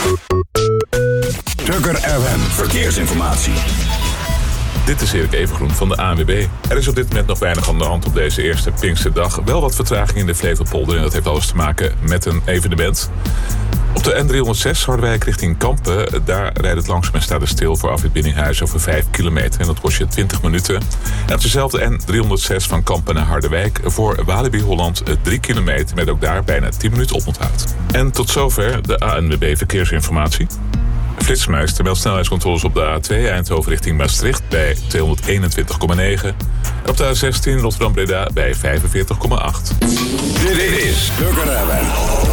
Turker FM Verkeersinformatie. Dit is Erik Evengroen van de ANWB. Er is op dit moment nog weinig aan de hand op deze eerste Pinksterdag. Wel wat vertraging in de Flevopolder en dat heeft alles te maken met een evenement. Op de N306 Harderwijk richting Kampen, daar rijdt het langzaam en staat het stil voor afrit Biddinghuis over 5 kilometer. En dat kost je 20 minuten. En op dezelfde N306 van Kampen naar Harderwijk voor Walibi Holland 3 kilometer met ook daar bijna 10 minuten oponthoud. En tot zover de ANWB Verkeersinformatie. Flitsmeister meldt snelheidscontroles op de A2 Eindhoven richting Maastricht bij 221,9. En op de A16 Rotterdam-Breda bij 45,8. Dit is Turker FM.